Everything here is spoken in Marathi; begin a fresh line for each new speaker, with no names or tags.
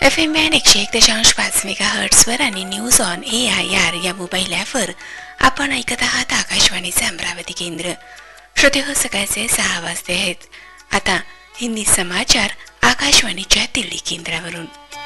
FM बँड 101.5 मेगाहर्ट्झवर आणि न्यूज ऑन AIR या मोबाईल ॲपवर आपण ऐकत आहात आकाशवाणीचे अमरावती केंद्र. श्रोते हो, सकाळचे 6 वाजले आहेत. आता हिंदी समाचार आकाशवाणीच्या दिल्ली केंद्रावरून.